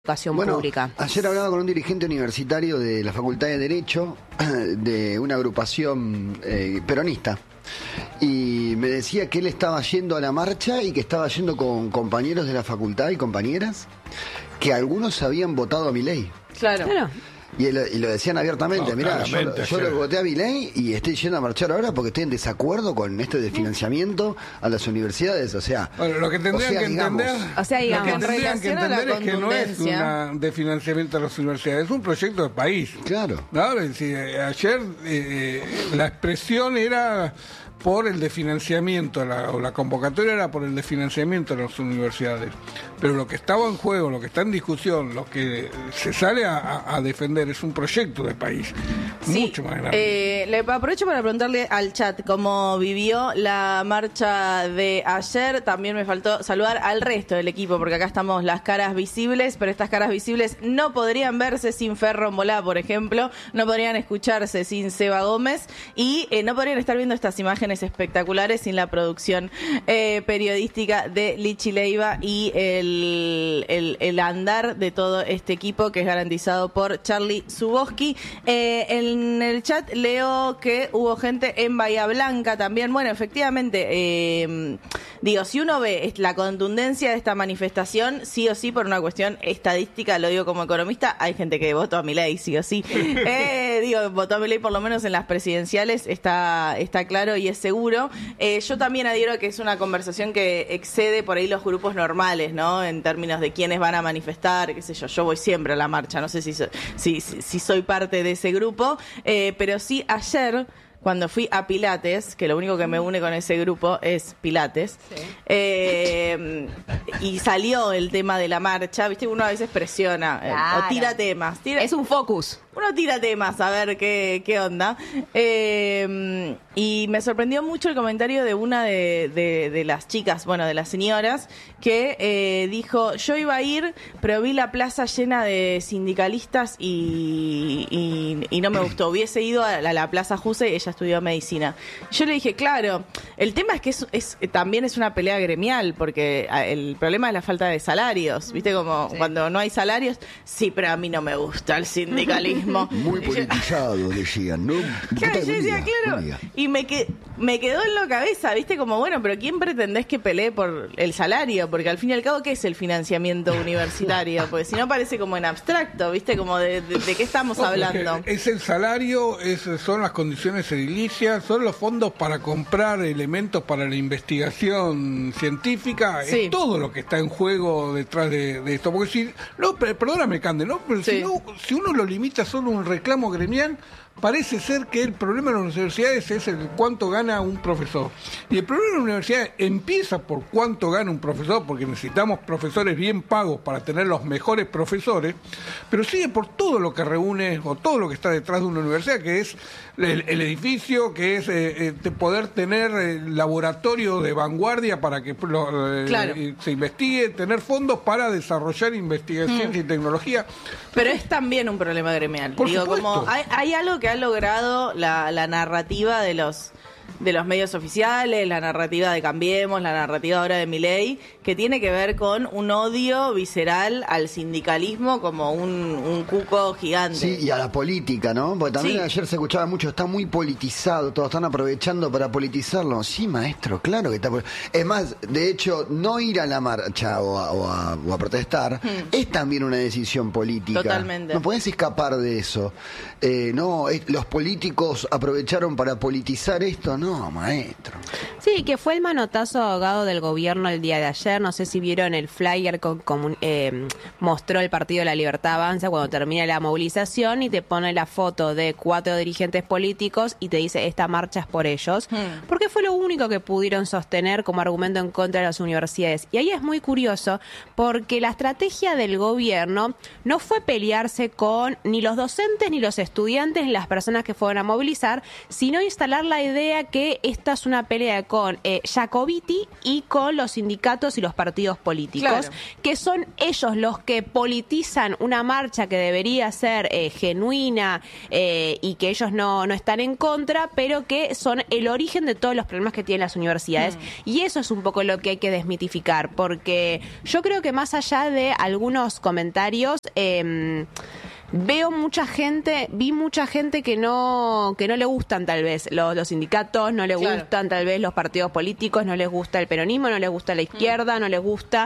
educación pública. Ayer hablaba con un dirigente universitario de la Facultad de Derecho de una agrupación peronista y me decía que él estaba yendo a la marcha y que estaba yendo con compañeros de la facultad y compañeras que algunos habían votado a Milei. Claro. Y lo decían abiertamente, mirá, yo lo voté a Milei y estoy yendo a marchar ahora porque estoy en desacuerdo con este desfinanciamiento a las universidades, o sea... Bueno, lo que tendrían que entender, es que no es un desfinanciamiento a las universidades, es un proyecto de país. Claro. ¿No? Ayer la expresión era por el desfinanciamiento, o la convocatoria era por el desfinanciamiento de las universidades. Pero lo que estaba en juego, lo que está en discusión, lo que se sale a defender es un proyecto de país, mucho más grande. Le aprovecho para preguntarle al chat cómo vivió la marcha de ayer. También me faltó saludar al resto del equipo, porque acá estamos las caras visibles, pero estas caras visibles no podrían verse sin Ferro Molá, por ejemplo, no podrían escucharse sin Seba Gómez y no podrían estar viendo estas imágenes espectaculares sin la producción periodística de Lichi Leiva y el andar de todo este equipo que es garantizado por Charlie Zuboski. En el chat leo que hubo gente en Bahía Blanca también. Bueno, efectivamente, si uno ve la contundencia de esta manifestación, sí o sí, por una cuestión estadística, lo digo como economista, hay gente que votó a Milei, sí o sí. Votó a Milei por lo menos en las presidenciales, está claro y es seguro. Yo también adhiero a que es una conversación que excede por ahí los grupos normales, ¿no? En términos de quiénes van a manifestar, qué sé yo voy siempre a la marcha, no sé si soy parte de ese grupo, pero sí ayer, cuando fui a Pilates, que lo único que me une con ese grupo es Pilates, y salió el tema de la marcha, viste, uno a veces presiona, o tira temas. Es un focus. Uno tira temas a ver qué onda. Y me sorprendió mucho el comentario de una de las chicas, de las señoras, que dijo, yo iba a ir, pero vi la plaza llena de sindicalistas y no me gustó. Hubiese ido a la Plaza Juse y ella estudió medicina. Yo le dije, claro, el tema es que también es una pelea gremial, porque el problema es la falta de salarios. ¿Viste? Como cuando no hay salarios, sí, pero a mí no me gusta el sindicalismo. Muy politizado, decían, ¿no? Claro, yo decía, claro, y me quedó en la cabeza, ¿viste? Como, pero ¿quién pretendés que pelee por el salario? Porque al fin y al cabo, ¿qué es el financiamiento universitario? Porque si no parece como en abstracto, ¿viste? Como de qué estamos hablando. Es el salario, son las condiciones edilicias, son los fondos para comprar elementos para la investigación científica, es todo lo que está en juego detrás de esto. Porque perdóname, Cande, ¿no? Pero si uno lo limita solo un reclamo gremial, parece ser que el problema de las universidades es el cuánto gana un profesor. Y el problema de la universidad empieza por cuánto gana un profesor, porque necesitamos profesores bien pagos para tener los mejores profesores, pero sigue por todo lo que reúne o todo lo que está detrás de una universidad, que es el edificio, que es poder tener laboratorio de vanguardia para que se investigue, tener fondos para desarrollar investigación y tecnología. Pero es también un problema gremial. Como hay algo que ha logrado la narrativa de los medios oficiales, la narrativa de Cambiemos, la narrativa ahora de Milei, que tiene que ver con un odio visceral al sindicalismo como un cuco gigante. Sí, y a la política, ¿no? Porque también ayer se escuchaba mucho, está muy politizado, todos están aprovechando para politizarlo. Sí, maestro, claro que está. Es más, de hecho, no ir a la marcha o a protestar es también una decisión política. Totalmente. No podés escapar de eso. Los políticos aprovecharon para politizar esto, no, maestro. Sí, que fue el manotazo ahogado del gobierno el día de ayer. No sé si vieron el flyer mostró el Partido de la Libertad Avanza cuando termina la movilización y te pone la foto de 4 dirigentes políticos y te dice, esta marcha es por ellos. Porque fue lo único que pudieron sostener como argumento en contra de las universidades. Y ahí es muy curioso porque la estrategia del gobierno no fue pelearse con ni los docentes, ni los estudiantes, ni las personas que fueron a movilizar, sino instalar la idea pareciera que esta es una pelea con Jacobiti y con los sindicatos y los partidos políticos, que son ellos los que politizan una marcha que debería ser genuina y que ellos no están en contra, pero que son el origen de todos los problemas que tienen las universidades. Y eso es un poco lo que hay que desmitificar, porque yo creo que más allá de algunos comentarios, vi mucha gente que no le gustan tal vez los sindicatos, no le gustan tal vez los partidos políticos, no les gusta el peronismo, no les gusta la izquierda, no les gusta...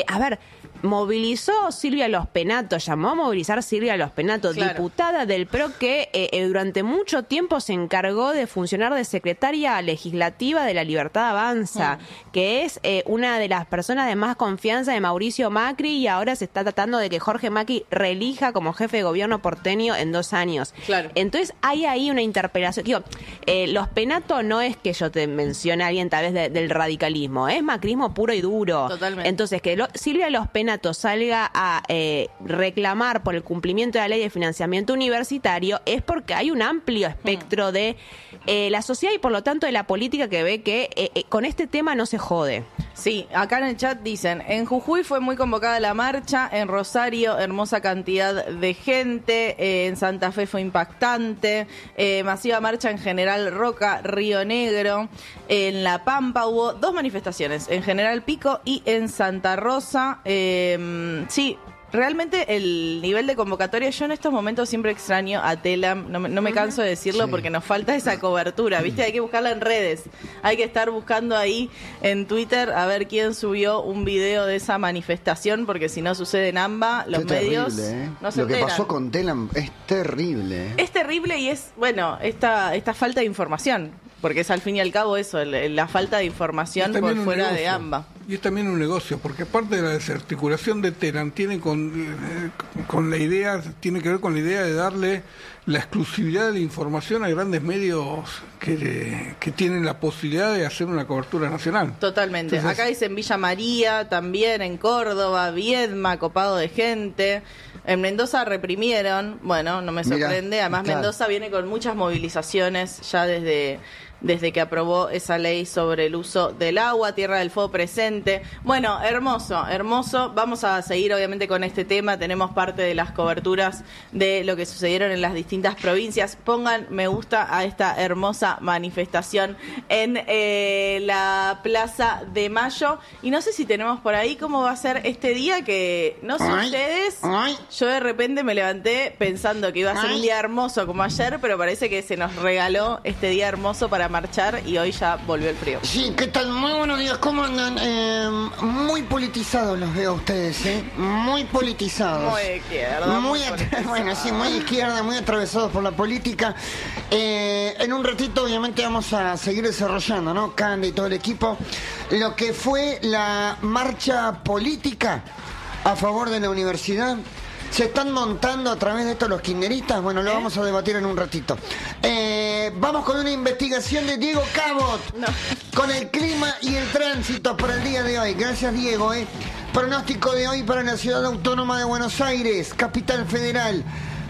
movilizó Silvia Los Penato, llamó a movilizar Silvia Los Penato, diputada del PRO que durante mucho tiempo se encargó de funcionar de secretaria legislativa de La Libertad Avanza, que es una de las personas de más confianza de Mauricio Macri, y ahora se está tratando de que Jorge Macri reelija como jefe de gobierno porteño en 2 años. Entonces hay ahí una interpelación. Digo, Los Penato no es que yo te mencione a alguien tal vez del radicalismo, es macrismo puro y duro. Totalmente. Entonces que Silvia Los Penato salga a reclamar por el cumplimiento de la ley de financiamiento universitario es porque hay un amplio espectro de la sociedad y por lo tanto de la política que ve que con este tema no se jode. Sí, acá en el chat dicen, en Jujuy fue muy convocada la marcha, en Rosario hermosa cantidad de gente, en Santa Fe fue impactante, masiva marcha en General Roca, Río Negro, en La Pampa hubo 2 manifestaciones, en General Pico y en Santa Rosa. Sí, realmente el nivel de convocatoria, yo en estos momentos siempre extraño a Telam, no me canso de decirlo porque nos falta esa cobertura, ¿viste? Hay que buscarla en redes, hay que estar buscando ahí en Twitter a ver quién subió un video de esa manifestación, porque si no sucede en AMBA, los medios no se enteran. Lo que pasó con Telam es terrible. Es terrible y es, bueno, esta falta de información. Porque es al fin y al cabo eso, la falta de información por fuera de AMBA. Y es también un negocio, porque parte de la desarticulación de Telam tiene con la idea, tiene que ver con la idea de darle la exclusividad de la información a grandes medios que tienen la posibilidad de hacer una cobertura nacional. Totalmente. Entonces, acá dicen Villa María, también en Córdoba, Viedma, copado de gente. En Mendoza reprimieron, bueno, no me sorprende. Además, Mendoza viene con muchas movilizaciones ya desde que aprobó esa ley sobre el uso del agua, Tierra del Fuego presente. Bueno, hermoso. Vamos a seguir obviamente con este tema. Tenemos parte de las coberturas de lo que sucedieron en las distintas provincias. Pongan me gusta a esta hermosa manifestación en la Plaza de Mayo. Y no sé si tenemos por ahí cómo va a ser este día, que no sé ustedes. Yo de repente me levanté pensando que iba a ser un día hermoso como ayer, pero parece que se nos regaló este día hermoso para marchar y hoy ya volvió el frío. Sí, ¿qué tal? Muy buenos días, ¿cómo andan? Muy politizados los veo a ustedes, ¿eh? Muy politizados. Muy izquierda. Bueno, sí, muy izquierda, muy atravesados por la política. En un ratito, obviamente, vamos a seguir desarrollando, ¿no? Cande y todo el equipo, lo que fue la marcha política a favor de la universidad. ¿Se están montando a través de esto los kirchneristas? Bueno, lo vamos a debatir en un ratito. Vamos con una investigación de Diego Cabot, con el clima y el tránsito para el día de hoy. Gracias, Diego. Pronóstico de hoy para la Ciudad Autónoma de Buenos Aires, Capital Federal.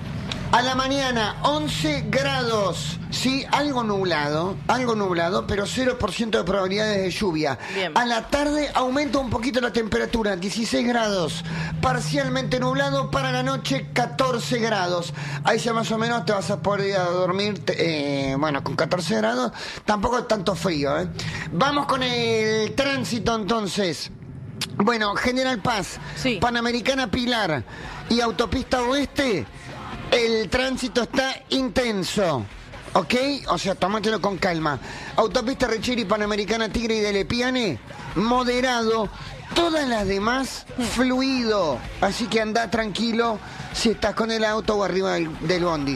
A la mañana, 11 grados, sí, algo nublado, pero 0% de probabilidades de lluvia. Bien. A la tarde aumenta un poquito la temperatura, 16 grados, parcialmente nublado, para la noche 14 grados. Ahí ya más o menos te vas a poder ir a dormir, con 14 grados, tampoco es tanto frío, Vamos con el tránsito entonces. Bueno, General Paz, Panamericana Pilar y Autopista Oeste. El tránsito está intenso, ¿ok? O sea, tómatelo con calma. Autopista Riccieri, Panamericana Tigre y Delle Piane, moderado. Todas las demás, fluido. Así que anda tranquilo si estás con el auto o arriba del bondi.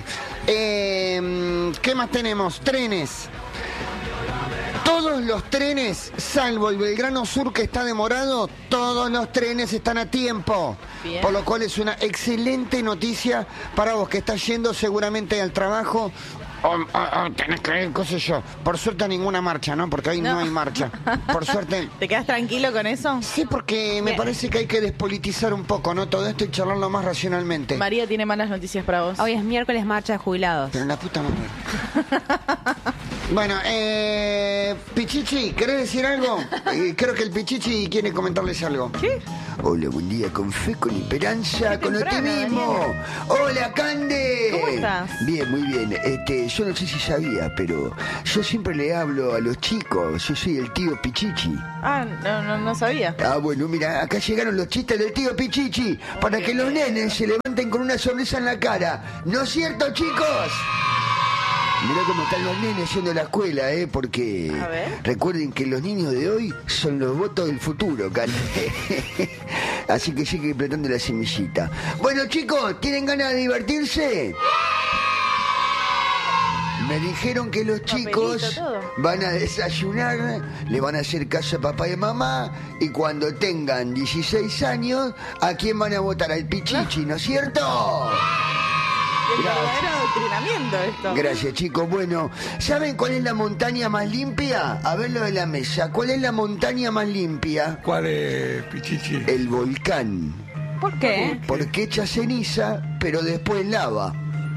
¿Qué más tenemos? Trenes. Todos los trenes, salvo el Belgrano Sur que está demorado, todos los trenes están a tiempo. Bien. Por lo cual es una excelente noticia para vos que estás yendo seguramente al trabajo. Tenés que ir, qué sé yo. Por suerte ninguna marcha, ¿no? Porque hoy no hay marcha. Por suerte. ¿Te quedas tranquilo con eso? Sí, porque me parece que hay que despolitizar un poco, ¿no? Todo esto y charlarlo más racionalmente. María tiene malas noticias para vos. Hoy es miércoles, marcha de jubilados. Pero en la puta madre. Bueno, Pichichi, ¿querés decir algo? Creo que el Pichichi quiere comentarles algo. ¿Qué? Hola, buen día, con fe, con esperanza, con temprano, optimismo. Daniel. Hola, Cande. ¿Cómo estás? Bien, muy bien. Yo no sé si sabía, pero yo siempre le hablo a los chicos. Yo soy el tío Pichichi. Ah, no sabía. Ah, bueno, mira, acá llegaron los chistes del tío Pichichi para que los nenes se levanten con una sonrisa en la cara. ¿No es cierto, chicos? Mirá cómo están los nenes yendo a la escuela, porque A ver. recuerden que los niños de hoy son los votos del futuro, Cande. Así que sigue plantando la semillita. Bueno, chicos, ¿tienen ganas de divertirse? Me dijeron que los chicos todo. van a desayunar, le van a hacer caso a papá y mamá, y cuando tengan 16 años, ¿a quién van a votar? Al Pichichi, ¿no es cierto? El verdadero adoctrinamiento esto. Gracias, chicos. Bueno, ¿saben cuál es la montaña más limpia? A ver lo de la mesa. ¿Cuál es la montaña más limpia? ¿Cuál es, Pichichi? El volcán. ¿Por qué? Porque echa ceniza, pero después lava.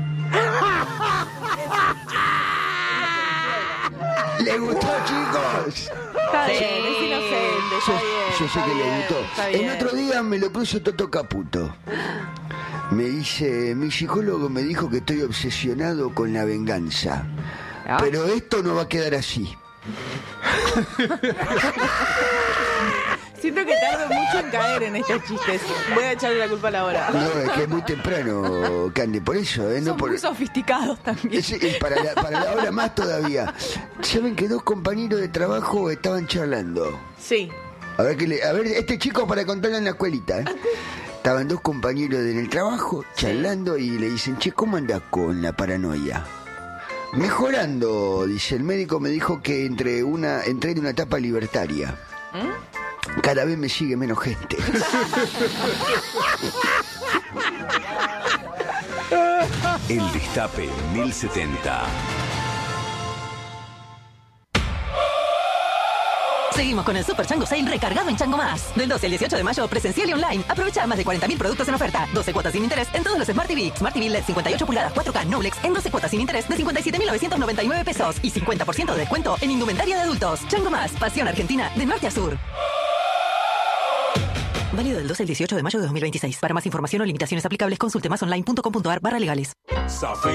¿Les gustó, chicos? Está bien, es inocente, está bien. Yo sé está que bien, les gustó. está El bien. otro día me lo puso Toto Caputo. Me dice, mi psicólogo me dijo que estoy obsesionado con la venganza. Ah. Pero esto no va a quedar así. Siento que tardo mucho en caer en estos chistes. Voy a echarle la culpa a la hora. No, es que es muy temprano, Cande, por eso, no Son por... muy sofisticados también. Sí, para la hora más todavía. ¿Saben que dos compañeros de trabajo estaban charlando? Sí. A ver, este chico para contarlo en la escuelita, Estaban dos compañeros en el trabajo charlando y le dicen, che, ¿cómo andás con la paranoia? Mejorando, dice, el médico me dijo que entré en una etapa libertaria. Cada vez me sigue menos gente. El Destape 1070. Seguimos con el Super Chango Sale recargado en Chango Más. Del 12 al 18 de mayo, presencial y online. Aprovecha más de 40.000 productos en oferta. 12 cuotas sin interés en todos los Smart TV. Smart TV LED 58 pulgadas 4K Noblex en 12 cuotas sin interés de 57.999 pesos. Y 50% de descuento en indumentaria de adultos. Chango Más, pasión argentina de norte a sur. Válido del 12 al 18 de mayo de 2026. Para más información o limitaciones aplicables, consulte másonline.com.ar/legales.